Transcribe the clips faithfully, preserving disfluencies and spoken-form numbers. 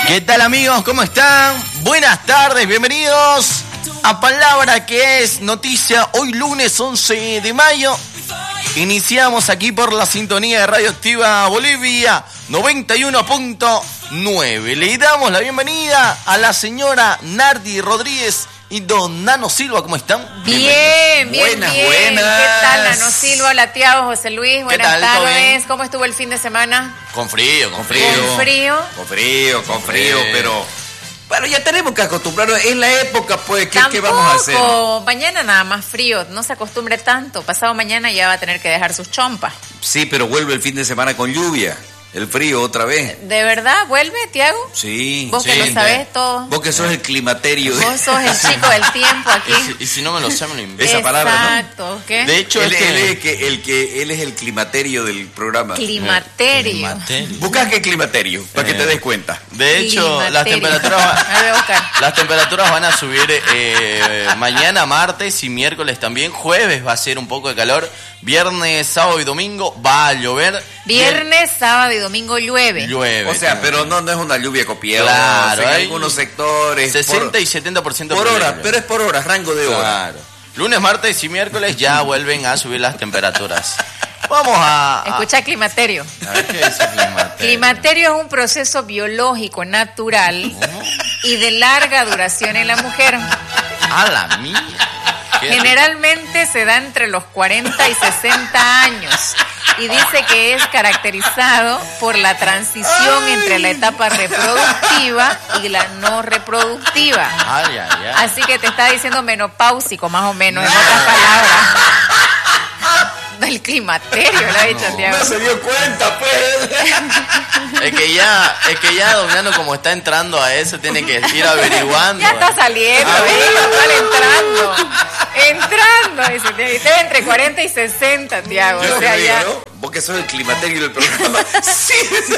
¿Qué tal, amigos? ¿Cómo están? Buenas tardes, bienvenidos a Palabra que es Noticia. Hoy lunes once de mayo. Iniciamos aquí por la sintonía de Radioactiva Bolivia noventa y uno punto nueve. Le damos la bienvenida a la señora Nardi Rodríguez y don Nano Silva. ¿Cómo están? Bien, bien, buenas, bien. Buenas. ¿Qué tal, Nano Silva? Hola, Tiago, José Luis. Buenas tardes. ¿Cómo estuvo el fin de semana? Con frío, con frío. Con frío. Con frío, con frío, pero... Bueno, ya tenemos que acostumbrarnos. Es la época, pues, ¿qué, ¿qué vamos a hacer? Mañana nada más frío. No se acostumbre tanto. Pasado mañana ya va a tener que dejar sus chompas. Sí, pero vuelve el fin de semana con lluvia. El frío otra vez. ¿De verdad vuelve, Tiago? Sí. Vos sí, que lo sabés todo. Vos que sos el climaterio. De... Vos sos el chico del tiempo aquí. Y si, y si no me lo sé, me lo invento. Esa Exacto. palabra, ¿no? Exacto. ¿Qué? De hecho, él, es que... él, es que, el que, él es el climaterio del programa. Climaterio. Climaterio. Busca qué climaterio, para Eh. que te des cuenta. De hecho, Climaterio. las temperaturas, Me voy a buscar. las temperaturas van a subir eh, mañana, martes y miércoles también. Jueves va a ser un poco de calor. Viernes, sábado y domingo va a llover. Viernes, sábado y domingo llueve. Llueve. O sea, pero no, no es una lluvia copiada. Claro, en hay algunos sectores. sesenta por, y setenta por ciento por hora, probable. pero es por hora, rango de hora. Claro. Lunes, martes y miércoles ya vuelven a subir las temperaturas. Vamos a... a Escucha climaterio. a ver qué dice climaterio. Climaterio es un proceso biológico natural y de larga duración en la mujer. A la mía. ¿Qué? Generalmente se da entre los cuarenta y sesenta años y dice que es caracterizado por la transición Ay. entre la etapa reproductiva y la no reproductiva. Ay, ay, ay. Así que te está diciendo menopáusico, más o menos, en otras palabras. Del climaterio, lo ha dicho No. Tiago. No se dio cuenta, pues. Es que ya, es que ya don Nano, como está entrando a eso, tiene que ir averiguando. Ya está saliendo, Ah, ¿eh? Está entrando. Entrando, dice Tiago. Y está entre cuarenta y sesenta, Tiago. Yo O sea, te digo, ya ¿no? Vos que sos el climaterio del programa. Sí.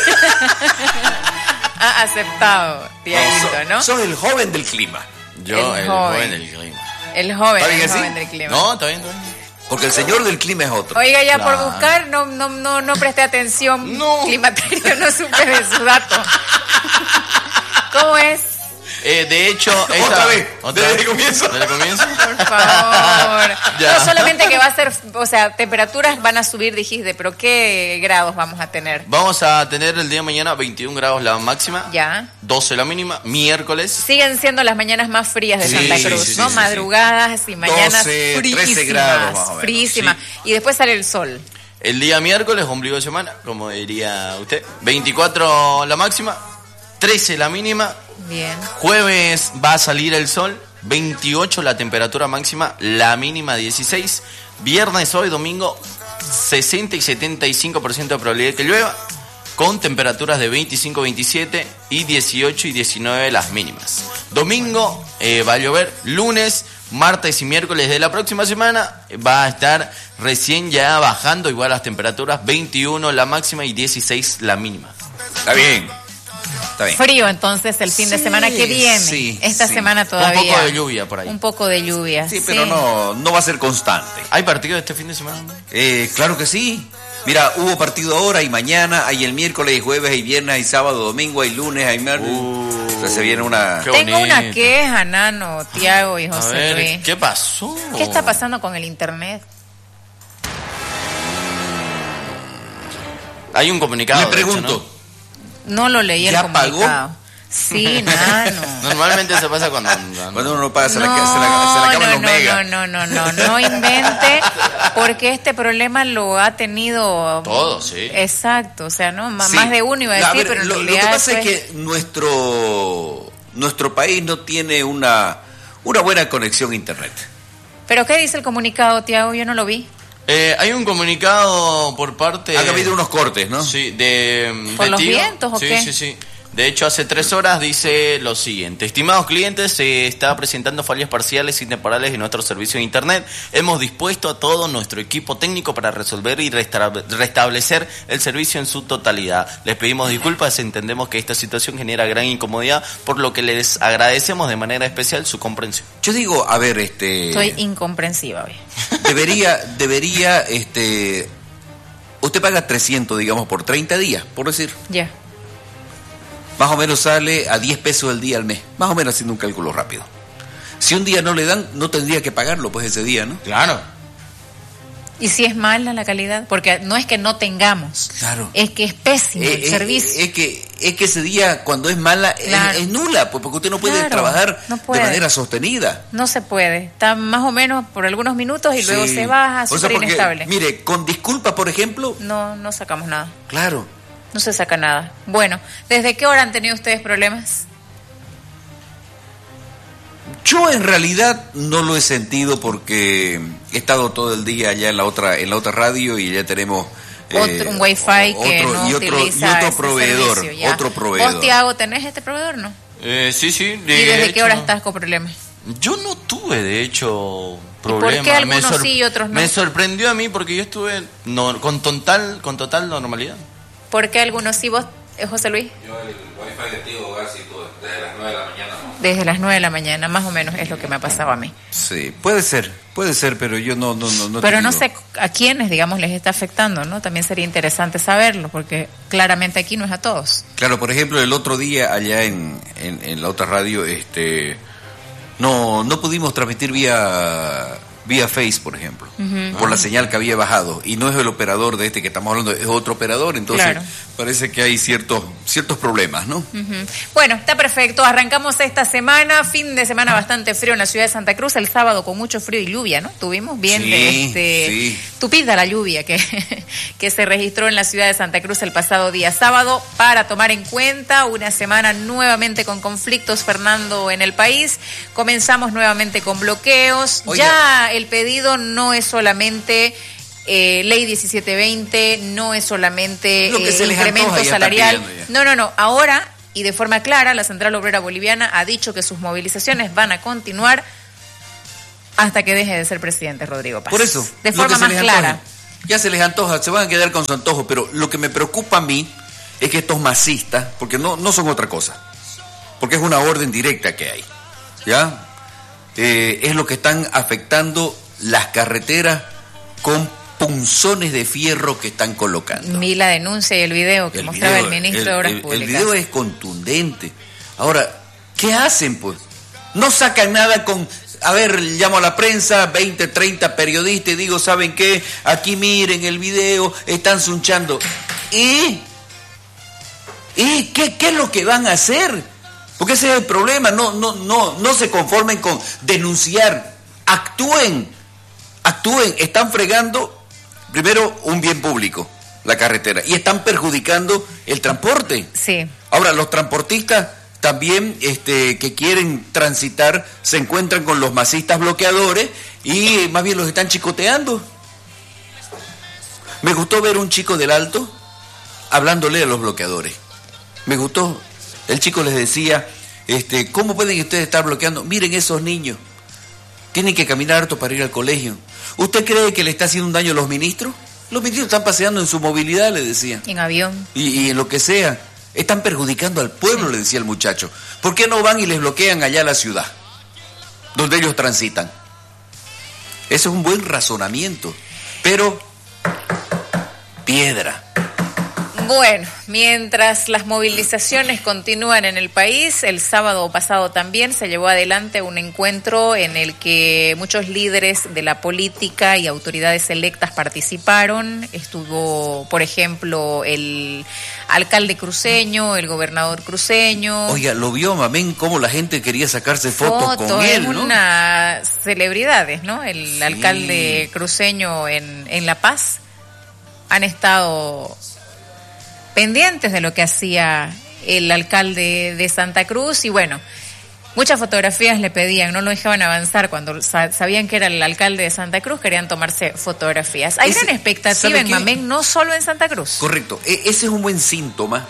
ha aceptado, Tiaguito, ¿no? Sos el joven del clima. Yo, El el, joven. joven del clima. El joven, ¿Está bien el así? joven del clima. No, está bien, está bien. Porque el señor del clima es otro. Oiga, ya por Claro. buscar no, no, no, no presté atención. No. Climaterio, no supe de su dato. ¿Cómo es? Eh, de hecho, esta, Otra vez, ¿otra desde vez? el comienzo. ¿Desde el comienzo? Por favor. Ya. No, solamente que va a ser, o sea, temperaturas van a subir, dijiste, pero ¿qué grados vamos a tener? Vamos a tener el día de mañana veintiún grados la máxima, Ya. doce la mínima, miércoles. Siguen siendo las mañanas más frías de Sí, Santa sí, Cruz, sí, ¿no? sí, Madrugadas y mañanas doce, frísimas, trece grados más o menos, frísimas. Y después sale el sol. El día miércoles, ombligo de semana, como diría usted. veinticuatro la máxima, trece la mínima. Bien. Jueves va a salir el sol, veintiocho la temperatura máxima, la mínima dieciséis. Viernes, hoy domingo, sesenta y setenta y cinco por ciento de probabilidad de que llueva, con temperaturas de veinticinco, veintisiete y dieciocho y diecinueve las mínimas. Domingo eh, va a llover, lunes, martes y miércoles de la próxima semana va a estar recién ya bajando igual las temperaturas, veintiuno la máxima y dieciséis la mínima. Está bien. Está bien. Frío entonces el fin de Sí, semana que viene. sí, Esta sí. semana todavía. Un poco de lluvia por ahí. Un poco de lluvia. Sí, pero no, no va a ser constante. ¿Hay partido este fin de semana? Eh, claro que sí. Mira, hubo partido ahora y mañana, hay el miércoles y jueves y viernes y sábado, domingo, hay lunes, hay martes. Uh, Entonces se viene una... qué Tengo bonito. una queja, Nano, Tiago y A José ver, Luis. ¿qué pasó? ¿Qué está pasando con el internet? Hay un comunicado. Le de hecho, pregunto, No lo leí el ¿Ya pagó? comunicado. Sí, Nano. ¿no? Normalmente se pasa cuando... cuando uno no paga, se, la, No, se, la, se la acaban no, los no, megas. no, no, no, no, no invente, porque este problema lo ha tenido... Todo, sí. Exacto, o sea, no, M- Sí. más de uno iba a A decir, ver, pero en lo, lo que realidad pasa es eso que nuestro, nuestro país no tiene una, una buena conexión a internet. ¿Pero qué dice el comunicado, Tiago? Yo no lo vi. Eh, hay un comunicado por parte... Han habido unos cortes, ¿no? Sí, de... ¿Por de los Tigo. vientos o sí, qué? Sí, sí, De hecho, hace tres horas dice lo siguiente. Estimados clientes, se está presentando fallas parciales y temporales en nuestro servicio de Internet. Hemos dispuesto a todo nuestro equipo técnico para resolver y restab- restablecer el servicio en su totalidad. Les pedimos disculpas, entendemos que esta situación genera gran incomodidad, por lo que les agradecemos de manera especial su comprensión. Yo digo, a ver, este... Estoy incomprensiva hoy. Debería, debería, este... Usted paga trescientos, digamos, por treinta días, por decir. Ya. más o menos sale a diez pesos el día al mes, más o menos haciendo un cálculo rápido. Si un día no le dan, no tendría que pagarlo pues ese día, ¿no? Claro. ¿Y si es mala la calidad? Porque no es que no tengamos, claro, es que es pésimo eh, el eh, servicio. Es que, es que ese día, cuando es mala, claro. es, es nula, pues porque usted no puede claro, trabajar no puede. de manera sostenida. No se puede, está más o menos por algunos minutos y Sí. luego se baja, O sea, súper porque, inestable. mire, con disculpa, por ejemplo... No, no sacamos nada. Claro. No se saca nada. Bueno, ¿desde qué hora han tenido ustedes problemas? Yo en realidad no lo he sentido porque he estado todo el día allá en la otra en la otra radio y ya tenemos otro eh, un wifi que otro, no y otro, utiliza y otro ese proveedor, servicio, ya. otro proveedor. ¿Vos, Tiago, tenés este proveedor, no? Eh, sí, sí. De ¿Y desde hecho, qué hora estás con problemas? Yo no tuve, de hecho, por problemas. qué algunos me sí y otros no? Me sorprendió a mí porque yo estuve no, con total con total normalidad. ¿Por qué algunos sí? ¿Vos, eh, José Luis? Yo el wifi de Tigo Hogar sí tuve, desde las nueve de la mañana. ¿no? Desde las nueve de la mañana, más o menos es lo que me ha pasado a mí. Sí, puede ser, puede ser, pero yo no no no, no Pero te no digo. sé a quiénes, digamos, les está afectando, ¿no? También sería interesante saberlo, porque claramente aquí no es a todos. Claro, por ejemplo, el otro día allá en, en, en la otra radio, este, no no pudimos transmitir vía vía Face, por ejemplo, uh-huh. por la señal que había bajado, y no es el operador de este que estamos hablando, es otro operador, entonces claro. parece que hay ciertos ciertos problemas, ¿no? Uh-huh. Bueno, está perfecto, arrancamos esta semana, fin de semana bastante frío en la ciudad de Santa Cruz, el sábado con mucho frío y lluvia, ¿no? Tuvimos bien sí, este, sí. tupida la lluvia que, que se registró en la ciudad de Santa Cruz el pasado día sábado, para tomar en cuenta una semana nuevamente con conflictos, Fernando, en el país. Comenzamos nuevamente con bloqueos. Oye. Ya el pedido no es solamente eh, ley diecisiete veinte, no es solamente eh, incremento salarial. No, no, no. Ahora, y de forma clara, la Central Obrera Boliviana ha dicho que sus movilizaciones van a continuar hasta que deje de ser presidente Rodrigo Paz. Por eso. De forma más clara. Antoja. Ya se les antoja, se van a quedar con su antojo, pero lo que me preocupa a mí es que estos masistas, porque no, no son otra cosa, porque es una orden directa que hay, ¿ya? Eh, es lo que están afectando las carreteras con punzones de fierro que están colocando. Vi la denuncia y el video que el mostraba video, el ministro el, de Obras el, Públicas. El video es contundente. Ahora, ¿qué hacen pues? No sacan nada con... A ver, llamo a la prensa, veinte, treinta periodistas y digo, ¿saben qué? Aquí miren el video, están sunchando. ¿Y? ¿Y qué, qué es lo que van a hacer? Porque ese es el problema, no, no, no, no se conformen con denunciar, actúen, actúen, están fregando primero un bien público, la carretera, y están perjudicando el transporte. Sí. Ahora, los transportistas también este, que quieren transitar se encuentran con los masistas bloqueadores y más bien los están chicoteando. Me gustó ver un chico del Alto hablándole a los bloqueadores. Me gustó. El chico les decía, este, ¿cómo pueden ustedes estar bloqueando? Miren esos niños, tienen que caminar harto para ir al colegio. ¿Usted cree que le está haciendo un daño a los ministros? Los ministros están paseando en su movilidad, le decía. En avión. Y, y en lo que sea. Están perjudicando al pueblo, sí. Le decía el muchacho. ¿Por qué no van y les bloquean allá la ciudad, donde ellos transitan? Ese es un buen razonamiento, pero piedra. Bueno, mientras las movilizaciones continúan en el país, el sábado pasado también se llevó adelante un encuentro en el que muchos líderes de la política y autoridades electas participaron. Estuvo, por ejemplo, el alcalde cruceño, el gobernador cruceño. Oiga, ¿lo vio, mamén, cómo la gente quería sacarse fotos Foto, con él, es ¿no? Unas celebridades, ¿no? El sí. alcalde cruceño en, en La Paz han estado pendientes de lo que hacía el alcalde de Santa Cruz y bueno, muchas fotografías le pedían, no lo dejaban avanzar cuando sa- sabían que era el alcalde de Santa Cruz, querían tomarse fotografías. Hay Ese, gran expectativa en Mamén, no solo en Santa Cruz. Correcto, e- ese es un buen síntoma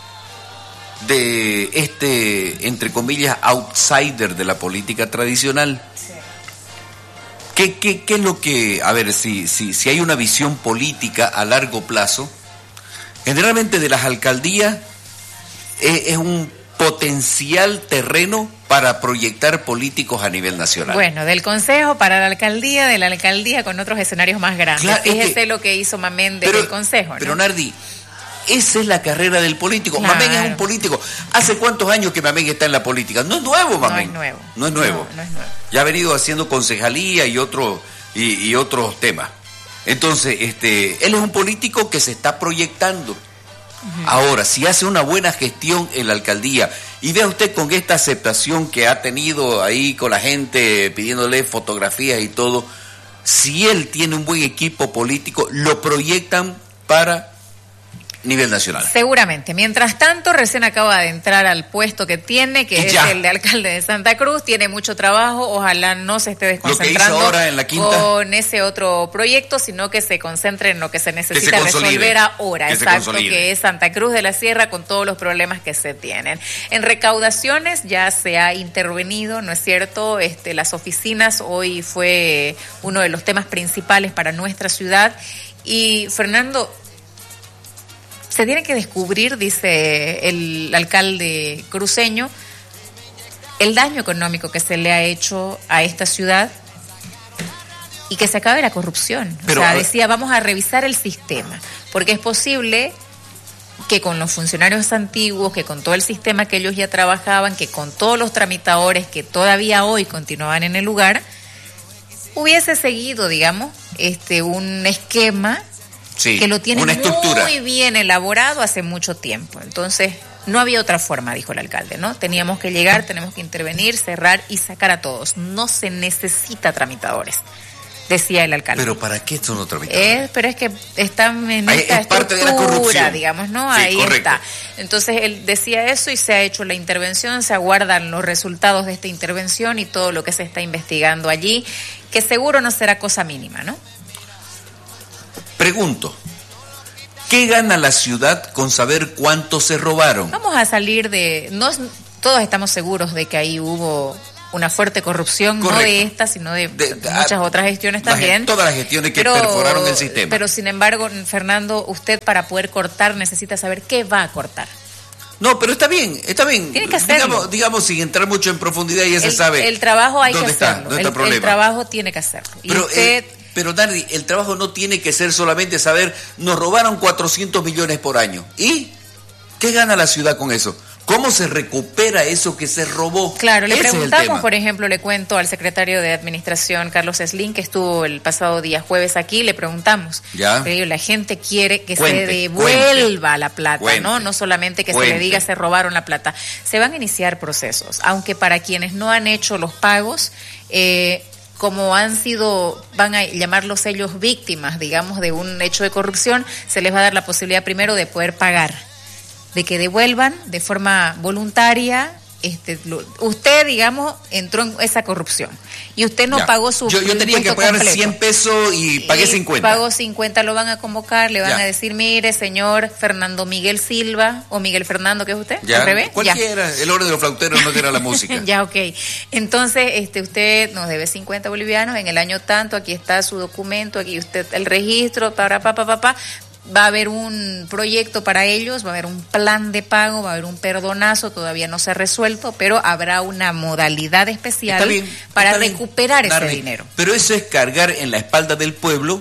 de este, entre comillas, outsider de la política tradicional. Sí. ¿Qué, qué, qué es lo que, a ver, si, si, si hay una visión política a largo plazo, generalmente de las alcaldías eh, es un potencial terreno para proyectar políticos a nivel nacional. Bueno, del consejo para la alcaldía, de la alcaldía con otros escenarios más grandes. Claro, Fíjese es que, lo que hizo Mamén desde pero, el consejo, ¿no? Pero Nardi, Esa es la carrera del político. Claro. Mamén es un político. ¿Hace cuántos años que Mamén está en la política? No es nuevo, Mamén. No es nuevo. No es nuevo. No, no es nuevo. Ya ha venido haciendo concejalía y, otro, y, y otros temas. Entonces, este, él es un político que se está proyectando. Uh-huh. Ahora, si hace una buena gestión en la alcaldía, y vea usted con esta aceptación que ha tenido ahí con la gente pidiéndole fotografías y todo, si él tiene un buen equipo político, lo proyectan para nivel nacional. Seguramente. Mientras tanto, recién acaba de entrar al puesto que tiene, que Y es ya. el de alcalde de Santa Cruz. Tiene mucho trabajo. Ojalá no se esté desconcentrando Lo que hizo ahora en la quinta. con ese otro proyecto, sino que se concentre en lo que se necesita se consolide, resolver ahora. que se Exacto, consolide. que es Santa Cruz de la Sierra con todos los problemas que se tienen. En recaudaciones ya se ha intervenido, ¿no es cierto? Este, las oficinas hoy fue uno de los temas principales para nuestra ciudad. Y Fernando, se tiene que descubrir, dice el alcalde cruceño, el daño económico que se le ha hecho a esta ciudad y que se acabe la corrupción. Pero, o sea, a ver, decía, vamos a revisar el sistema, porque es posible que con los funcionarios antiguos, que con todo el sistema que ellos ya trabajaban, que con todos los tramitadores que todavía hoy continuaban en el lugar, hubiese seguido, digamos, este un esquema Sí, que lo tiene una estructura. muy bien elaborado hace mucho tiempo. Entonces, no había otra forma, dijo el alcalde, ¿no? Teníamos que llegar, tenemos que intervenir, cerrar y sacar a todos. No se necesita tramitadores, decía el alcalde. Pero ¿para qué son los tramitadores? Eh, pero es que están en Ahí esta es parte de la estructura, corrupción. digamos, ¿no? Sí, Ahí correcto. está. Entonces él decía eso y se ha hecho la intervención, se aguardan los resultados de esta intervención y todo lo que se está investigando allí, que seguro no será cosa mínima, ¿no? Pregunto, ¿qué gana la ciudad con saber cuánto se robaron? Vamos a salir de... No, todos estamos seguros de que ahí hubo una fuerte corrupción, Correcto. no de esta, sino de, De- de- muchas otras gestiones las- también. todas las gestiones que perforaron el sistema. Pero sin embargo, Fernando, usted para poder cortar necesita saber qué va a cortar. No, pero está bien, está bien. Tiene que hacerlo. Digamos, digamos sin entrar mucho en profundidad, ya se El, sabe. el trabajo hay que dónde está, hacerlo. dónde está el, el problema. el trabajo tiene que hacerlo. Y Pero, usted... eh, pero Nardi, el trabajo no tiene que ser solamente saber, nos robaron cuatrocientos millones por año. ¿Y qué gana la ciudad con eso? ¿Cómo se recupera eso que se robó? Claro, le Ese es el preguntamos, tema. por ejemplo, le cuento al secretario de Administración, Carlos Slim, que estuvo el pasado día jueves aquí, le preguntamos. Ya. Pero la gente quiere que Cuente, se devuelva cuente, la plata, cuente, ¿no? No solamente que se cuente. le diga se robaron la plata. Se van a iniciar procesos, aunque para quienes no han hecho los pagos, eh, como han sido, van a llamarlos ellos víctimas, digamos, de un hecho de corrupción, se les va a dar la posibilidad primero de poder pagar, de que devuelvan de forma voluntaria. Este, lo, usted, digamos, entró en esa corrupción y usted no Ya. pagó su Yo, yo tenía que impuesto pagar completo. cien pesos y pagué Y cincuenta. Pagó cincuenta, lo van a convocar, le van Ya. a decir, mire, señor Fernando Miguel Silva, o Miguel Fernando, ¿qué es usted? Ya, ¿Al revés? cualquiera, el orden de los flauteros no era la música. Ya, ok. Entonces, este, usted nos debe cincuenta bolivianos en el año tanto, aquí está su documento, aquí usted el registro, para pa, pa, pa, pa. Va a haber un proyecto para ellos, va a haber un plan de pago, va a haber un perdonazo, todavía no se ha resuelto, pero habrá una modalidad especial Está bien, para está bien, recuperar ese Nardi, dinero. Pero eso es cargar en la espalda del pueblo.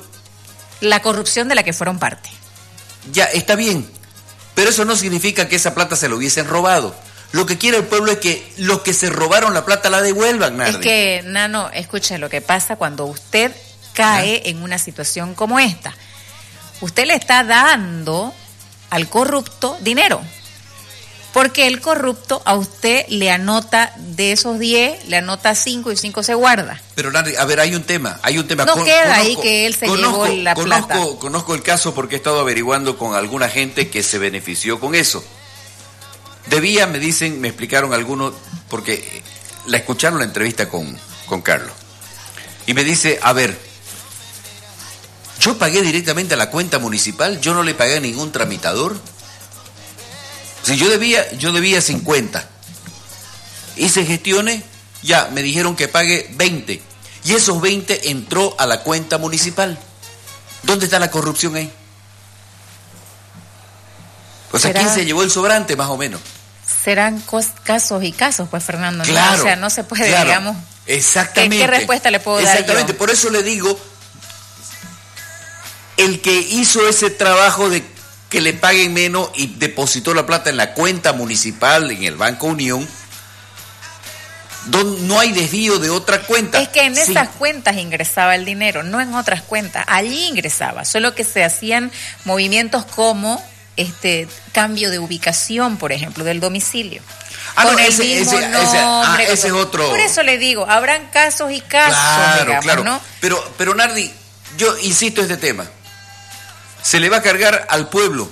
La corrupción de la que fueron parte. Ya, está bien, pero eso no significa que esa plata se lo hubiesen robado. Lo que quiere el pueblo es que los que se robaron la plata la devuelvan, Nardi. Es que, Nano, escuche lo que pasa cuando usted cae ¿Ya? en una situación como esta. Usted le está dando al corrupto dinero, porque el corrupto a usted le anota de esos diez, le anota cinco y cinco se guarda. Pero Nardi, a ver, hay un tema, hay un tema. No queda ahí que él se llevó la conozco, plata. Conozco el caso porque he estado averiguando con alguna gente que se benefició con eso. Debía, me dicen, me explicaron algunos, porque la escucharon la entrevista con, con Carlos. Y me dice, a ver, yo pagué directamente a la cuenta municipal, yo no le pagué a ningún tramitador. Si yo debía, yo debía cincuenta. Hice gestiones, ya, me dijeron que pague veinte. Y esos veinte entró a la cuenta municipal. ¿Dónde está la corrupción ahí? O sea, ¿Será? ¿quién se llevó el sobrante, más o menos? Serán cos- casos y casos, pues, Fernando. ¿no? Claro. O sea, no se puede, claro, digamos... Exactamente. ¿Qué- qué respuesta le puedo dar yo? Exactamente, por eso le digo, el que hizo ese trabajo de que le paguen menos y depositó la plata en la cuenta municipal, en el Banco Unión, donde no hay desvío de otra cuenta. Es que en Sí. esas cuentas ingresaba el dinero, no en otras cuentas. Allí ingresaba, solo que se hacían movimientos como este cambio de ubicación, por ejemplo, del domicilio. Ah, con no, el ese- mismo ese- ese- ah, nombre. ese con- es otro. Por eso le digo, habrán casos y casos, Claro, digamos, claro. ¿no? Pero, pero Nardi, yo insisto en este tema. Se le va a cargar al pueblo.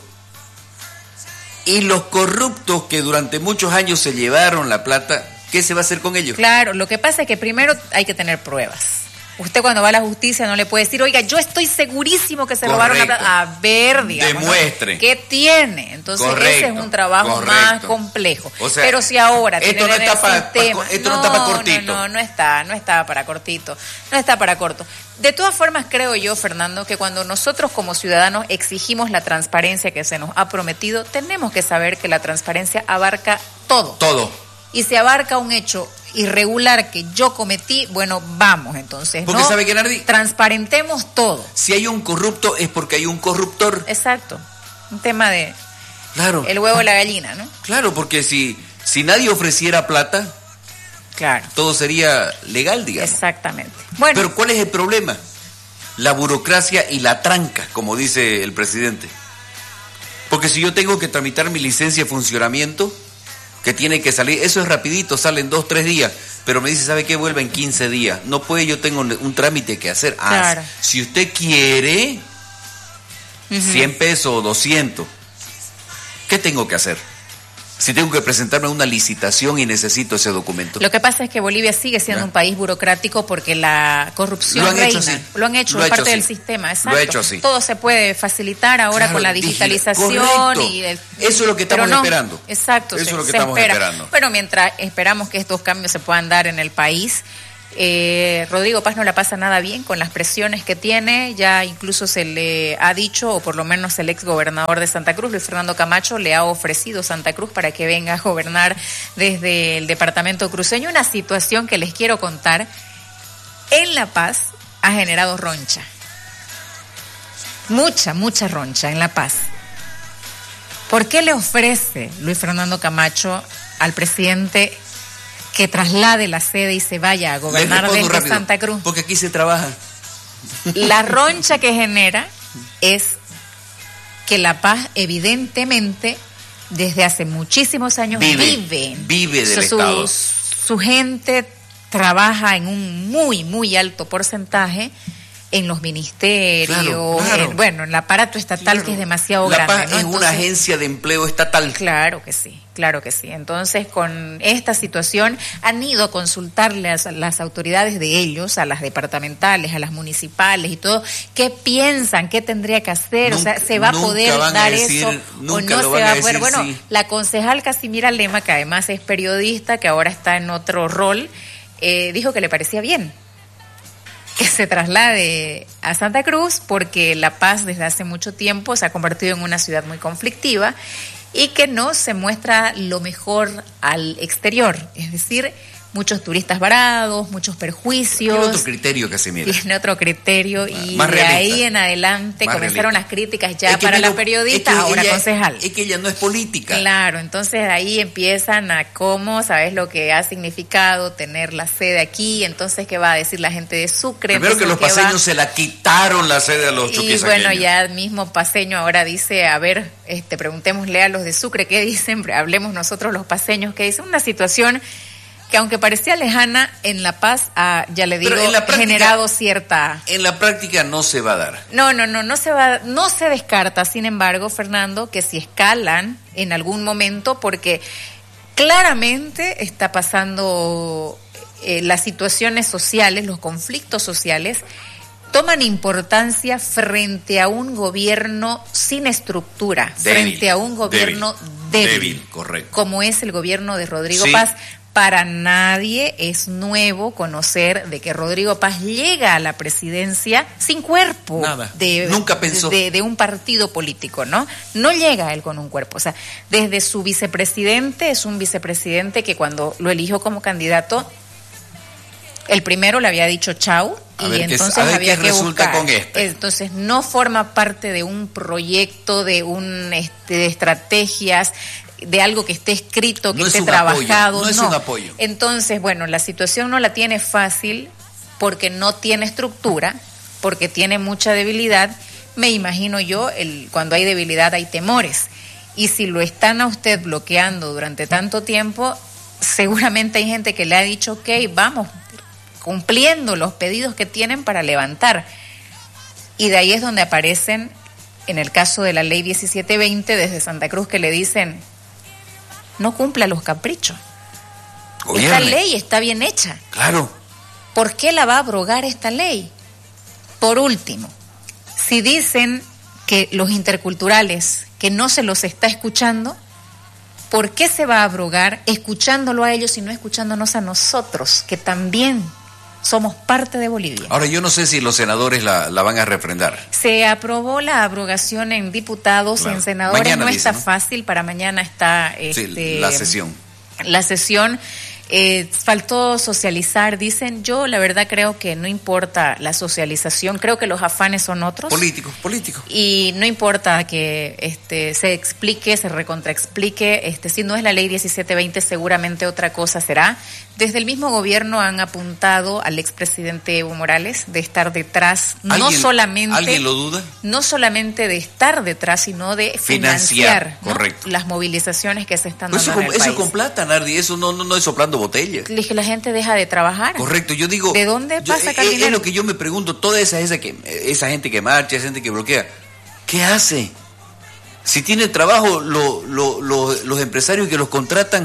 Y los corruptos que durante muchos años se llevaron la plata, ¿qué se va a hacer con ellos? Claro, lo que pasa es que primero hay que tener pruebas. Usted cuando va a la justicia no le puede decir, oiga, yo estoy segurísimo que se robaron la Correcto. plata. A ver, digamos, ¿no? Demuestre. ¿Qué tiene? Entonces Correcto, ese es un trabajo correcto. más complejo. O sea, Pero si ahora esto tienen no en está el pa- pa- sistema- esto no está pa' cortito. No, no, no está, no está para cortito, no está para corto. De todas formas, creo yo, Fernando, que cuando nosotros como ciudadanos exigimos la transparencia que se nos ha prometido, tenemos que saber que la transparencia abarca todo. Todo. Y se abarca un hecho irregular que yo cometí, bueno, vamos entonces, Porque ¿no? ¿sabe qué, Nardi? Transparentemos todo. Si hay un corrupto es porque hay un corruptor. Exacto. Un tema de Claro. el huevo y la gallina, ¿no? Claro, porque si, si nadie ofreciera plata, Claro. todo sería legal, digamos. Exactamente. Bueno, Pero ¿cuál es el problema? La burocracia y la tranca, como dice el presidente. Porque si yo tengo que tramitar mi licencia de funcionamiento, que tiene que salir, eso es rapidito, salen dos, tres días, pero me dice, ¿sabe qué? Vuelve en quince días. No puede, yo tengo un, un trámite que hacer. Ah, Claro. si usted quiere ujú. cien pesos o doscientos, ¿qué tengo que hacer? Si tengo que presentarme a una licitación y necesito ese documento. Lo que pasa es que Bolivia sigue siendo ¿Ya? un país burocrático porque la corrupción Lo han reina. hecho así. Lo han hecho, Lo ha es parte hecho del así. sistema, Lo exacto. ha hecho así. Todo se puede facilitar ahora Claro, con la digi- digitalización correcto. y el- Eso es lo que pero estamos no, esperando. Exacto, Eso se- es lo que se estamos espera. esperando. Bueno, mientras esperamos que estos cambios se puedan dar en el país, eh, Rodrigo Paz no la pasa nada bien con las presiones que tiene, ya incluso se le ha dicho, o por lo menos el ex gobernador de Santa Cruz, Luis Fernando Camacho, le ha ofrecido Santa Cruz para que venga a gobernar desde el departamento cruceño, una situación que les quiero contar, en La Paz ha generado roncha, mucha, mucha roncha en La Paz. ¿Por qué le ofrece Luis Fernando Camacho al presidente que traslade la sede y se vaya a Les gobernar respondo desde rápido, Santa Cruz? porque aquí se trabaja. La roncha que genera es que La Paz evidentemente desde hace muchísimos años Vive, vive, vive del su, Estado. su gente trabaja en un muy, muy alto porcentaje en los ministerios, Claro, claro. en, bueno, en el aparato estatal Claro. que es demasiado La grande. Paz ¿no? es una Entonces, agencia de empleo estatal. Claro que sí, claro que sí. Entonces, con esta situación han ido a consultarle a las autoridades de ellos, a las departamentales, a las municipales y todo, qué piensan, qué tendría que hacer, Nunca- o sea, se va a nunca poder van a dar decir- eso o nunca no lo se van va a a poder. decir, Bueno, sí. la concejal Casimira Lema, que además es periodista, que ahora está en otro rol, eh, dijo que le parecía bien que se traslade a Santa Cruz porque La Paz desde hace mucho tiempo se ha convertido en una ciudad muy conflictiva y que no se muestra lo mejor al exterior, es decir, muchos turistas varados, muchos perjuicios. Tiene otro criterio, Casimira. Tiene otro criterio y Más de realista. ahí en adelante Más comenzaron realista. las críticas ya Es que para menos- la periodista, es que ahora ella- concejal. Es que ella no es política. Claro, entonces ahí empiezan a cómo, ¿sabes lo que ha significado tener la sede aquí? Entonces, ¿qué va a decir la gente de Sucre? Primero que los Entonces, ¿qué va? paseños se la quitaron la sede a los Y chuquisaqueños. bueno, ya el mismo paseño ahora dice, a ver, este, preguntémosle a los de Sucre qué dicen, hablemos nosotros los paseños qué dicen. Una situación que aunque parecía lejana, en La Paz ha, ya le digo, Pero en la práctica- generado cierta... En la práctica no se va a dar. No, no, no, no se va, no se descarta, sin embargo, Fernando, que si escalan en algún momento, porque claramente está pasando eh, las situaciones sociales, los conflictos sociales, toman importancia frente a un gobierno sin estructura, Débil, frente a un gobierno débil, débil, correcto. como es el gobierno de Rodrigo Sí. Paz. Para nadie es nuevo conocer de que Rodrigo Paz llega a la presidencia sin cuerpo. Nada. De, Nunca pensó. De, de un partido político, ¿no? No llega él con un cuerpo. O sea, desde su vicepresidente, es un vicepresidente que cuando lo eligió como candidato, El primero le había dicho chau A y ver qué- entonces a ver había qué que resulta buscar. con este. Entonces no forma parte de un proyecto, de un este, de estrategias, de algo que esté escrito, que No es esté un apoyo, trabajado. no es un apoyo. Entonces, bueno, la situación no la tiene fácil porque no tiene estructura, porque tiene mucha debilidad. Me imagino yo, el, cuando hay debilidad hay temores. Y si lo están a usted bloqueando durante tanto tiempo, seguramente hay gente que le ha dicho, ok, vamos, cumpliendo los pedidos que tienen para levantar. Y de ahí es donde aparecen, en el caso de la ley diecisiete veinte, desde Santa Cruz, que le dicen, no cumpla los caprichos. Gobierne. Esta ley está bien hecha. Claro. ¿Por qué la va a abrogar esta ley? Por último, si dicen que los interculturales, que no se los está escuchando, ¿por qué se va a abrogar escuchándolo a ellos y no escuchándonos a nosotros, que también somos parte de Bolivia? Ahora, yo no sé si los senadores la, la van a refrendar. Se aprobó la abrogación en diputados, Claro. en senadores. Mañana no dice, está ¿no? fácil, para mañana está Sí, este, la sesión. La sesión. Eh, faltó socializar, dicen. Yo la verdad creo que no importa la socialización, creo que los afanes son otros. Políticos, políticos. Y no importa que este se explique, se recontraexplique, este, si no es la ley diecisiete veinte, seguramente otra cosa será. Desde el mismo gobierno han apuntado al expresidente Evo Morales de estar detrás, no ¿Alguien- solamente ¿Alguien lo duda? no solamente de estar detrás, sino de Financiar, financiar, ¿no? Correcto. las movilizaciones que se están Pues dando eso, en el eso país. con plata, Nardi, eso no, no, no es soplando botella. Le dije, la gente deja de trabajar. Correcto, yo digo... ¿De dónde yo- va a sacar es, dinero? Es lo que yo me pregunto, toda esa, esa, que, esa gente que marcha, esa gente que bloquea, ¿qué hace? Si tiene trabajo lo, lo, lo, los empresarios que los contratan,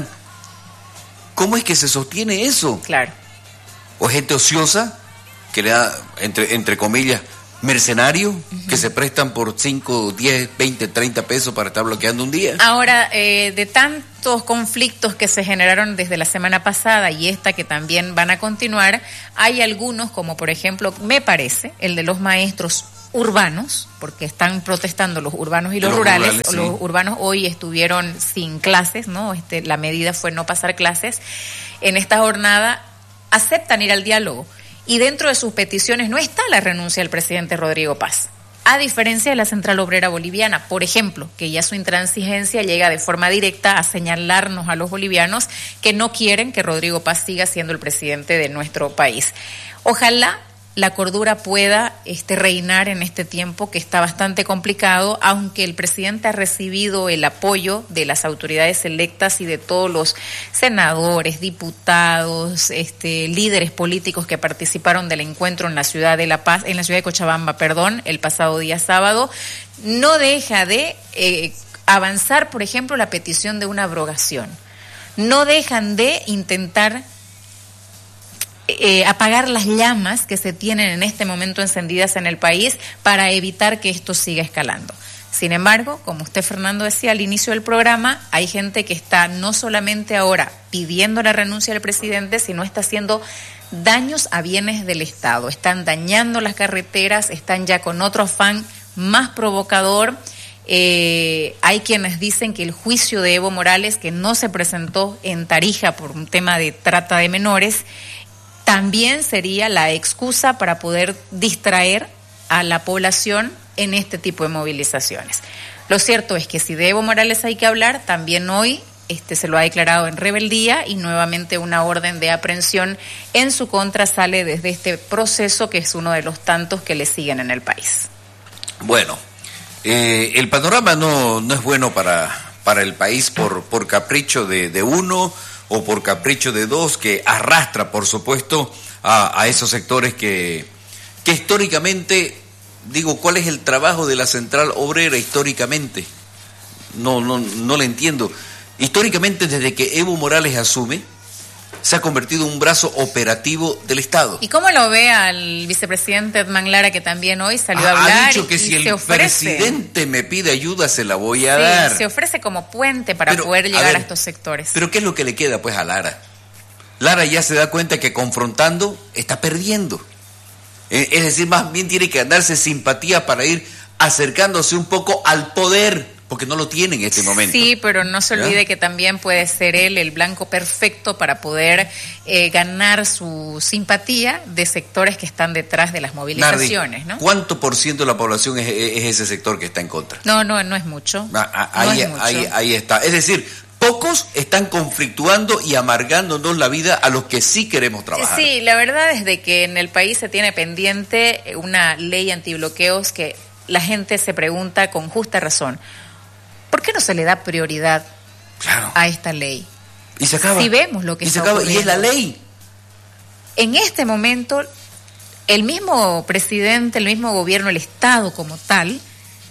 ¿cómo es que se sostiene eso? Claro. O gente ociosa, que le da, entre, entre comillas, mercenarios, uh-huh. que se prestan por cinco, diez, veinte, treinta pesos para estar bloqueando un día. Ahora, eh, de tantos conflictos que se generaron desde la semana pasada y esta que también van a continuar, hay algunos, como por ejemplo, me parece, el de los maestros urbanos, porque están protestando los urbanos y los, los rurales. rurales, sí. Los urbanos hoy estuvieron sin clases, ¿no? Este, la medida fue no pasar clases. En esta jornada aceptan ir al diálogo. Y dentro de sus peticiones no está la renuncia del presidente Rodrigo Paz. A diferencia de la Central Obrera Boliviana, por ejemplo, que ya su intransigencia llega de forma directa a señalarnos a los bolivianos que no quieren que Rodrigo Paz siga siendo el presidente de nuestro país. Ojalá la cordura pueda este, reinar en este tiempo que está bastante complicado, aunque el presidente ha recibido el apoyo de las autoridades electas y de todos los senadores, diputados, este, líderes políticos que participaron del encuentro en la ciudad de La Paz, en la ciudad de Cochabamba, perdón, el pasado día sábado, no deja de eh, avanzar, por ejemplo, la petición de una abrogación. No dejan de intentar Eh, apagar las llamas que se tienen en este momento encendidas en el país para evitar que esto siga escalando. Sin embargo, como usted, Fernando, decía al inicio del programa, hay gente que está no solamente ahora pidiendo la renuncia del presidente, sino está haciendo daños a bienes del Estado. Están dañando las carreteras, están ya con otro afán más provocador. Eh, hay quienes dicen que el juicio de Evo Morales, que no se presentó en Tarija por un tema de trata de menores, también sería la excusa para poder distraer a la población en este tipo de movilizaciones. Lo cierto es que si de Evo Morales hay que hablar, también hoy este, se lo ha declarado en rebeldía y nuevamente una orden de aprehensión en su contra sale desde este proceso que es uno de los tantos que le siguen en el país. Bueno, eh, el panorama no, no es bueno para, para el país por, por capricho de, de uno o por capricho de dos, que arrastra, por supuesto, a, a esos sectores que, que históricamente, digo, ¿cuál es el trabajo de la Central Obrera históricamente? No, no, no le entiendo. Históricamente, desde que Evo Morales asume, se ha convertido en un brazo operativo del Estado. ¿Y cómo lo ve al vicepresidente Edman Lara, que también hoy salió a hablar? Ha dicho que y si se el ofrece, presidente me pide ayuda, se la voy a sí, dar. se ofrece como puente para Pero, poder llegar a ver, a estos sectores. Pero ¿qué es lo que le queda pues a Lara? Lara ya se da cuenta que confrontando está perdiendo. Es decir, más bien tiene que ganarse simpatía para ir acercándose un poco al poder. porque no lo tiene en este momento. Sí, pero no se olvide ¿Ya? que también puede ser él el blanco perfecto para poder eh, ganar su simpatía de sectores que están detrás de las movilizaciones, Nardi, ¿no? ¿cuánto por ciento de la población es, es ese sector que está en contra? No, no, no es mucho. Ah, ah, No ahí, es mucho. ahí, ahí está. Es decir, pocos están conflictuando y amargándonos la vida a los que sí queremos trabajar. Sí, la verdad es de que en el país se tiene pendiente una ley antibloqueos que la gente se pregunta con justa razón, ¿por qué no se le da prioridad Claro. a esta ley? Y se acaba. Si vemos lo que y se está acaba. Y es la ocurriendo. ley. En este momento, el mismo presidente, el mismo gobierno, el Estado como tal,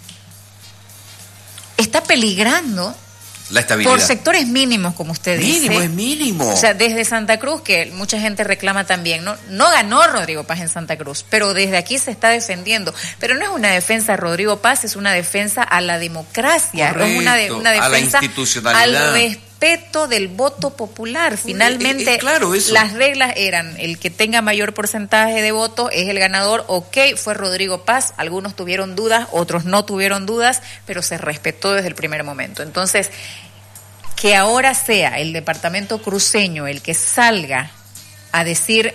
está peligrando La estabilidad. por sectores mínimos, como usted Mínimo, dice. es mínimo. O sea, desde Santa Cruz, que mucha gente reclama también, ¿no? No ganó Rodrigo Paz en Santa Cruz, pero desde aquí se está defendiendo. Pero no es una defensa a Rodrigo Paz, es una defensa a la democracia, Correcto, es una, de, una a la defensa institucionalidad. al respeto del voto popular. Finalmente, eh, eh, claro, eso. las reglas eran el que tenga mayor porcentaje de votos es el ganador. Ok, fue Rodrigo Paz, algunos tuvieron dudas, otros no tuvieron dudas, pero se respetó desde el primer momento. Entonces, que ahora sea el departamento cruceño el que salga a decir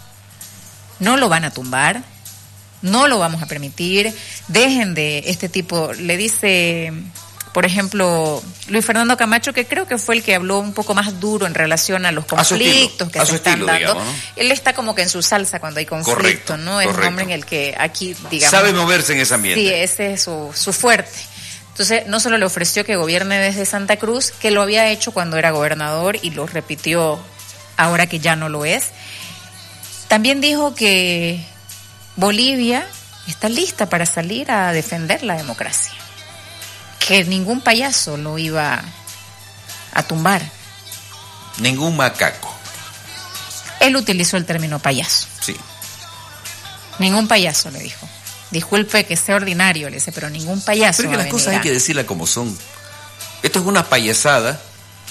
no lo van a tumbar, no lo vamos a permitir, dejen de este tipo, le dice, por ejemplo, Luis Fernando Camacho, que creo que fue el que habló un poco más duro en relación a los A su estilo, conflictos que a se su están estilo, dando. digamos, ¿no? Él está como que en su salsa cuando hay conflicto, Correcto, ¿no? Es un correcto. hombre en el que aquí, digamos... Sabe moverse en ese ambiente. Sí, ese es su, su fuerte. Entonces, no solo le ofreció que gobierne desde Santa Cruz, que lo había hecho cuando era gobernador y lo repitió ahora que ya no lo es. También dijo que Bolivia está lista para salir a defender la democracia, que ningún payaso lo iba a tumbar. Ningún macaco. Él utilizó el término payaso. Sí. Ningún payaso, le dijo. Disculpe que sea ordinario, le dice, pero ningún payaso. Pero es que va a las cosas venir hay a- que decirlas como son. Esto es una payasada.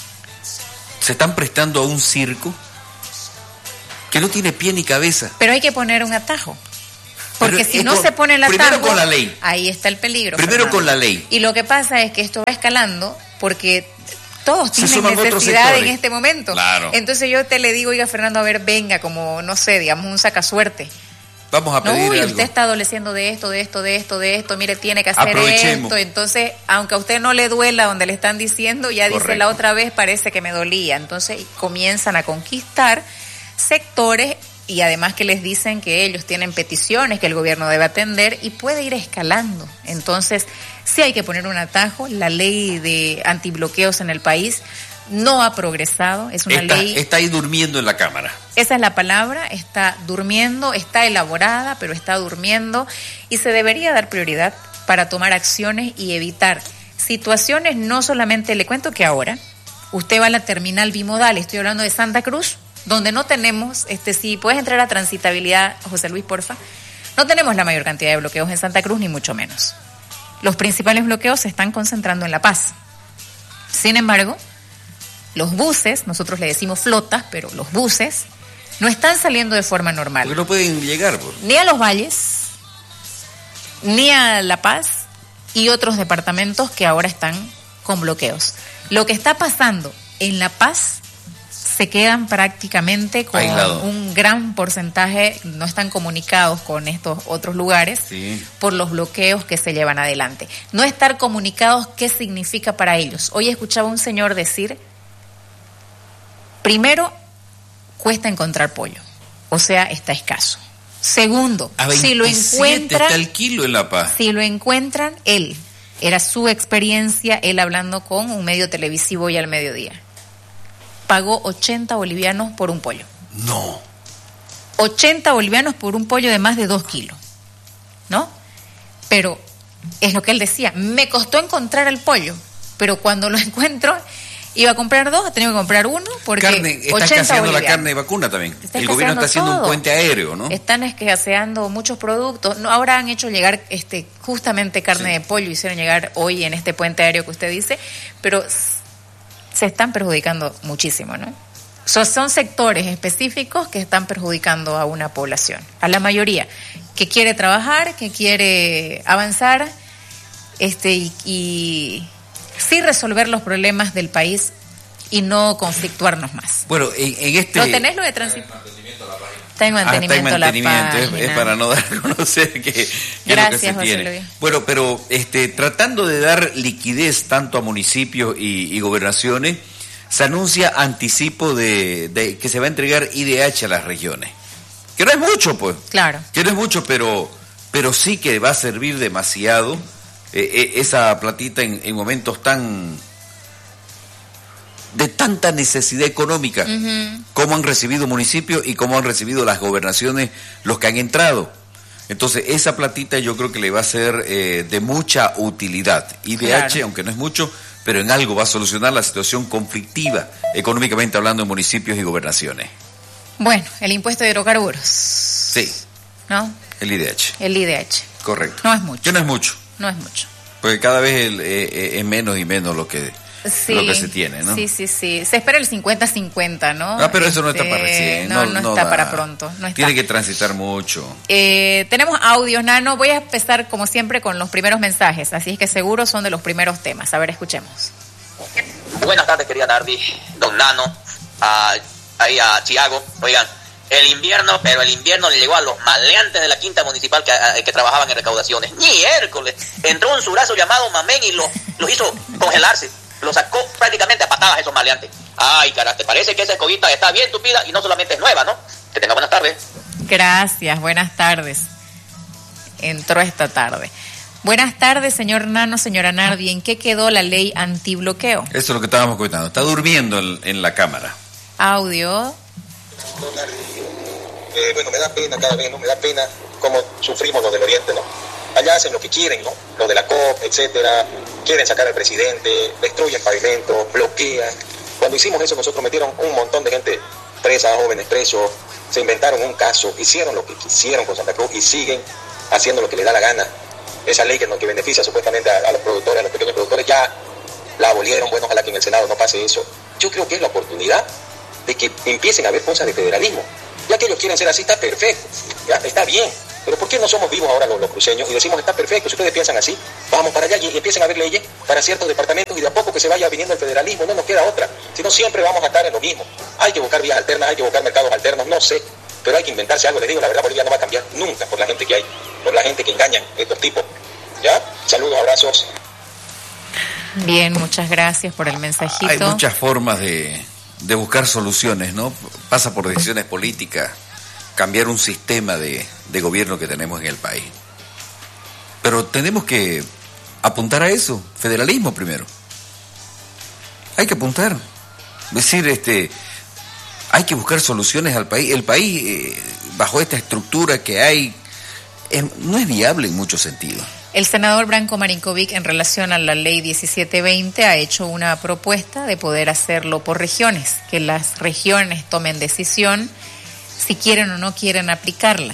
Se están prestando a un circo que no tiene pie ni cabeza. Pero hay que poner un atajo. Porque Pero si es no con- se pone el atajo, primero con la ley. ahí está el peligro. Primero Fernando. con la ley. Y lo que pasa es que esto va escalando porque todos Se tienen suman otros necesidad en sectores. este momento. Claro. Entonces yo te le digo, oiga, Fernando, a ver, venga, como, no sé, digamos, un sacasuerte. Vamos a No, pedir uy, algo. usted está adoleciendo de esto, de esto, de esto, de esto, mire, tiene que hacer Aprovechemos. esto. Entonces, aunque a usted no le duela donde le están diciendo, ya dice Correcto. la otra vez, parece que me dolía. Entonces, comienzan a conquistar sectores y además que les dicen que ellos tienen peticiones que el gobierno debe atender y puede ir escalando. Entonces, sí hay que poner un atajo. La ley de antibloqueos en el país no ha progresado, es una Está, ley... está ahí durmiendo en la Cámara. Esa es la palabra, está durmiendo, está elaborada, pero está durmiendo y se debería dar prioridad para tomar acciones y evitar situaciones. No solamente, le cuento que ahora usted va a la terminal bimodal, estoy hablando de Santa Cruz, donde no tenemos, este si puedes entrar a transitabilidad, José Luis, porfa, no tenemos la mayor cantidad de bloqueos en Santa Cruz, ni mucho menos. Los principales bloqueos se están concentrando en La Paz. Sin embargo, los buses, nosotros le decimos flotas, pero los buses no están saliendo de forma normal. Porque no pueden llegar. Por... Ni a Los Valles, ni a La Paz y otros departamentos que ahora están con bloqueos. Lo que está pasando en La Paz, se quedan prácticamente con Aislado. un gran porcentaje, no están comunicados con estos otros lugares Sí. por los bloqueos que se llevan adelante. No estar comunicados, ¿qué significa para ellos? Hoy escuchaba un señor decir, primero, cuesta encontrar pollo, o sea, está escaso. Segundo, A si lo veintisiete encuentran, está el kilo en La Paz. si lo encuentran, él, era su experiencia, él hablando con un medio televisivo hoy al mediodía, pagó ochenta bolivianos por un pollo. No. ochenta bolivianos por un pollo de más de dos kilos, ¿no? Pero es lo que él decía, me costó encontrar el pollo, pero cuando lo encuentro, iba a comprar dos, he tenido que comprar uno, porque Carne, está ochenta escaseando la bolivianos. carne de vacuna también. Está El gobierno está escaseando haciendo un todo. puente aéreo, ¿no? Están escaseando muchos productos. No, ahora han hecho llegar este justamente carne Sí. de pollo, hicieron llegar hoy en este puente aéreo que usted dice, pero s- se están perjudicando muchísimo, ¿no? So, son sectores específicos que están perjudicando a una población, a la mayoría, que quiere trabajar, que quiere avanzar, este y, y, sí resolver los problemas del país y no conflictuarnos más. Bueno, en, en este... ¿Lo tenés lo de tránsito? Está en mantenimiento, ah, está en mantenimiento la es, página. es para no dar a conocer que, que Gracias, es lo que se José tiene. Luis. Bueno, pero este, tratando de dar liquidez tanto a municipios y, y gobernaciones, se anuncia anticipo de, de que se va a entregar I D H a las regiones. Que no es mucho, pues. Claro. Que no es mucho, pero, pero sí que va a servir demasiado eh, eh, esa platita en, en momentos tan... de tanta necesidad económica, uh-huh. como han recibido municipios y como han recibido las gobernaciones los que han entrado. Entonces, esa platita yo creo que le va a ser eh, de mucha utilidad. I D H, claro. aunque no es mucho, pero en algo va a solucionar la situación conflictiva, económicamente hablando, en municipios y gobernaciones. Bueno, el impuesto de hidrocarburos. Sí. ¿No? El I D H. El I D H. Correcto. No es mucho. Que no es mucho. No es mucho. Porque cada vez el, eh, es menos y menos lo que... Sí, lo que se tiene, ¿no? Sí, sí, sí. Se espera el cincuenta cincuenta, ¿no? Ah, pero eso no está para recién. No, no, no está da. para pronto. No está. Tiene que transitar mucho. Eh, tenemos audios, Nano. Voy a empezar, como siempre, con los primeros mensajes. Así es que seguro son de los primeros temas. A ver, escuchemos. Buenas tardes, querida Nardi, don Nano, a, ahí a Thiago. Oigan, el invierno, pero el invierno le llegó a los maleantes de la quinta municipal que, a, que trabajaban en recaudaciones. Ni Hércules. Entró un surazo llamado Mamén y los lo hizo congelarse. Lo sacó prácticamente a patadas esos maleantes. Ay, cara, ¿te parece que esa escobita está bien tupida y no solamente es nueva, no? Que tenga buenas tardes. Gracias, buenas tardes. Entró esta tarde. Buenas tardes, señor Nano, señora Nardi. ¿En qué quedó la ley antibloqueo? Eso es lo que estábamos comentando. Está durmiendo en, en la cámara. Audio. Eh, bueno, me da pena cada vez, ¿no? Me da pena cómo sufrimos los del Oriente, ¿no? Allá hacen lo que quieren, ¿no? Lo de la C O P, etcétera. Quieren sacar al presidente, destruyen pavimentos, bloquean. Cuando hicimos eso, nosotros metieron un montón de gente presa, jóvenes presos, se inventaron un caso, hicieron lo que quisieron con Santa Cruz y siguen haciendo lo que les da la gana. Esa ley que, no, que beneficia supuestamente a, a los productores, a los pequeños productores, ya la abolieron. Bueno, ojalá que en el Senado no pase eso. Yo creo que es la oportunidad de que empiecen a haber cosas de federalismo. Ya que ellos quieren ser así, está perfecto, ya está bien. Pero ¿por qué no somos vivos ahora los, los cruceños y decimos está perfecto? Si ustedes piensan así, vamos para allá y, y empiecen a haber leyes para ciertos departamentos y de a poco que se vaya viniendo el federalismo. No nos queda otra, si no siempre vamos a estar en lo mismo. Hay que buscar vías alternas, hay que buscar mercados alternos, no sé, pero hay que inventarse algo. Les digo, la verdad, Bolivia no va a cambiar nunca por la gente que hay, por la gente que engañan estos tipos. ¿Ya? Saludos, abrazos. Bien, muchas gracias por el mensajito. Hay muchas formas de, de buscar soluciones, ¿no? Pasa por decisiones políticas, cambiar un sistema de, de gobierno que tenemos en el país. Pero tenemos que apuntar a eso, federalismo primero. Hay que apuntar. Es decir, este, hay que buscar soluciones al país. El país, eh, bajo esta estructura que hay, eh, no es viable en muchos sentidos. El senador Branko Marinkovic, en relación a la ley diecisiete veinte, ha hecho una propuesta de poder hacerlo por regiones, que las regiones tomen decisión si quieren o no quieren aplicarla.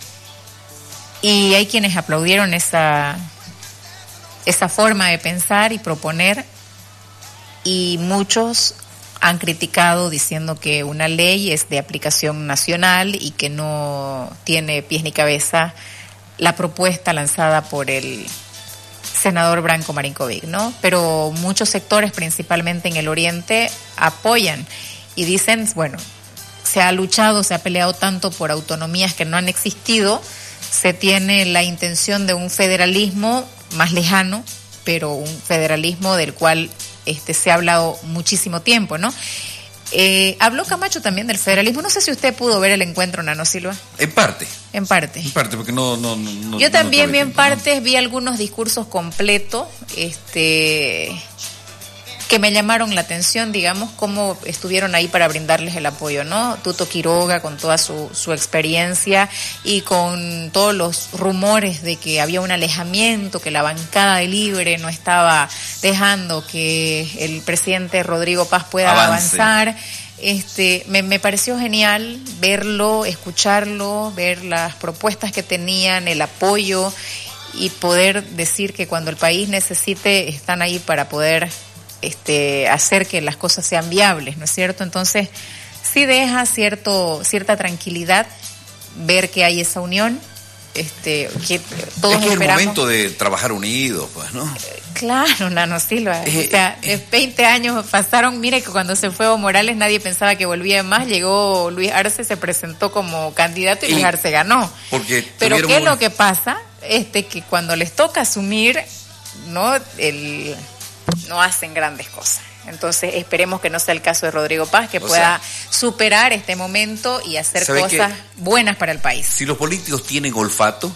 Y hay quienes aplaudieron esa, esa forma de pensar y proponer, y muchos han criticado diciendo que una ley es de aplicación nacional y que no tiene pies ni cabeza la propuesta lanzada por el senador Branko Marinkovic, ¿no? Pero muchos sectores, principalmente en el Oriente, apoyan y dicen, bueno, se ha luchado, se ha peleado tanto por autonomías que no han existido, se tiene la intención de un federalismo más lejano, pero un federalismo del cual este, se ha hablado muchísimo tiempo, ¿no? Eh, habló Camacho también del federalismo. No sé si usted pudo ver el encuentro, Nano Silva. En parte. En parte. En parte, porque no... no, no Yo no también no vi en tiempo, partes, ¿no? vi algunos discursos completos, este, que me llamaron la atención, digamos, cómo estuvieron ahí para brindarles el apoyo, ¿no? Tuto Quiroga con toda su, su experiencia y con todos los rumores de que había un alejamiento, que la bancada de Libre no estaba dejando que el presidente Rodrigo Paz pueda Avance. avanzar. Este, me, me pareció genial verlo, escucharlo, ver las propuestas que tenían, el apoyo y poder decir que cuando el país necesite están ahí para poder este, hacer que las cosas sean viables, ¿no es cierto? Entonces, sí deja cierto, cierta tranquilidad ver que hay esa unión este, que todos es que es el esperamos. momento de trabajar unidos, pues, ¿no? Claro, Nano Silva. Eh, o sea, eh, veinte años pasaron. Mire que cuando se fue Evo Morales nadie pensaba que volvía más. Llegó Luis Arce, se presentó como candidato y, y Luis Arce ganó. Porque Pero ¿qué es una... lo que pasa? Este, que cuando les toca asumir, no, el, no hacen grandes cosas. Entonces esperemos que no sea el caso de Rodrigo Paz, que o pueda sea, superar este momento y hacer cosas buenas para el país. Si los políticos tienen olfato,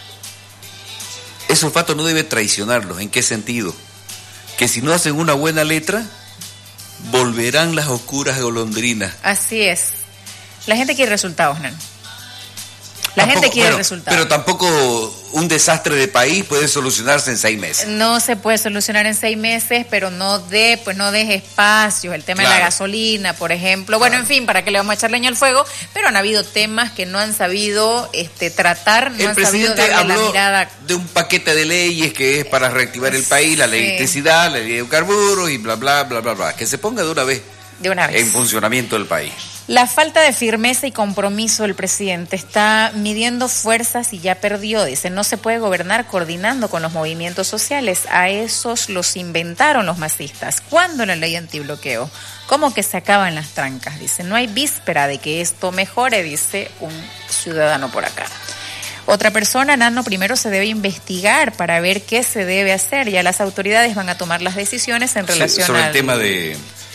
ese olfato no debe traicionarlos. ¿En qué sentido? Que si no hacen una buena letra, volverán las oscuras golondrinas. Así es. La gente quiere resultados, Nan. La tampoco, gente quiere pero, resultados. Pero tampoco un desastre de país puede solucionarse en seis meses. No se puede solucionar en seis meses, pero no de, pues no deje espacios. El tema claro. de la gasolina, por ejemplo. Bueno, claro. en fin, ¿para qué le vamos a echar leña al fuego? Pero han habido temas que no han sabido este, tratar, no el han sabido darle habló la mirada. De un paquete de leyes que es para reactivar el país, la ley sí. de electricidad, la ley de hidrocarburos y bla, bla, bla, bla, bla. Que se ponga de una vez. De una vez. En funcionamiento del país. La falta de firmeza y compromiso del presidente está midiendo fuerzas y ya perdió. Dice, no se puede gobernar coordinando con los movimientos sociales. A esos los inventaron los masistas. ¿Cuándo la ley antibloqueo? ¿Cómo que se acaban las trancas? Dice, no hay víspera de que esto mejore, dice un ciudadano por acá. Otra persona, Nano, primero se debe investigar para ver qué se debe hacer. Ya las autoridades van a tomar las decisiones en relación sí, sobre al... el tema de...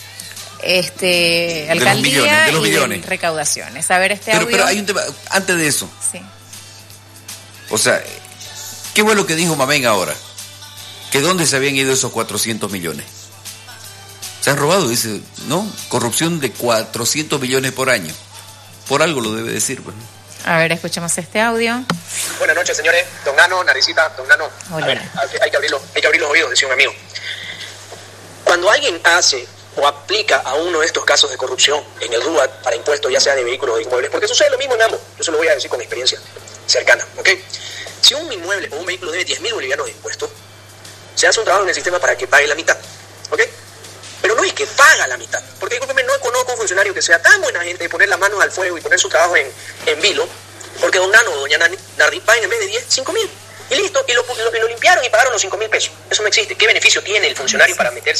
este alcaldía de los millones, de los y millones. De recaudaciones. A ver este pero, audio. Pero hay un tema, antes de eso. Sí. O sea, ¿qué fue lo que dijo Mamén ahora? Que dónde se habían ido esos cuatrocientos millones. Se han robado, dice, ¿no? Corrupción de cuatrocientos millones por año. Por algo lo debe decir, pues. A ver, escuchemos este audio. Buenas noches, señores. Don Nano, Naricita, don Nano. Hola. A ver, hay que abrirlo, hay que abrir los oídos, decía un amigo. Cuando alguien hace o aplica a uno de estos casos de corrupción en el R U A T para impuestos, ya sea de vehículos o de inmuebles, porque sucede lo mismo en ambos, yo se lo voy a decir con experiencia cercana, ¿ok? Si un inmueble o un vehículo debe diez mil bolivianos de impuestos, se hace un trabajo en el sistema para que pague la mitad, ¿ok? Pero no es que paga la mitad, porque discúlpeme, no conozco un funcionario que sea tan buena gente de poner las manos al fuego y poner su trabajo en, en vilo, porque don Nano o doña Nardi paguen en vez de diez, cinco mil. Y listo, y lo, lo, lo limpiaron y pagaron los cinco mil pesos. Eso no existe. ¿Qué beneficio tiene el funcionario para meterse